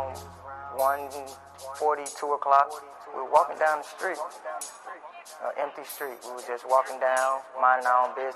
around 1:40, 2 o'clock. We were walking down the street, empty street. We were just walking down, minding our own business.